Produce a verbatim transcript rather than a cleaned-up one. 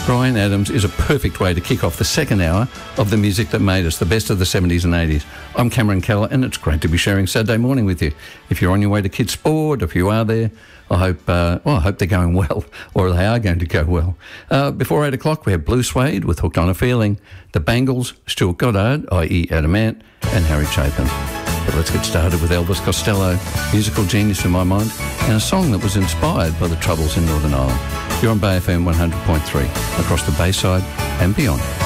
Bryan Adams is a perfect way to kick off the second hour of the music that made us, the best of the seventies and eighties. I'm Cameron Keller, and it's great to be sharing Saturday morning with you. If you're on your way to Kids Sport, if you are there, I hope uh, well, I hope they're going well, or they are going to go well. Uh, before eight o'clock, we have Blue Suede with Hooked on a Feeling, The Bangles, Stuart Goddard, that is. Adamant, and Harry Chapin. But let's get started with Elvis Costello, musical genius in my mind, and a song that was inspired by the Troubles in Northern Ireland. You're on Bay F M one hundred point three, across the Bayside and beyond.